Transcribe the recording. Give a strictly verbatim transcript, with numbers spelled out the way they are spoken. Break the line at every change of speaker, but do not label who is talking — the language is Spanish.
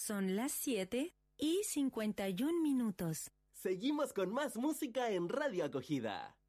Son las siete y cincuenta y un minutos.
Seguimos con más música en Radio Acogida.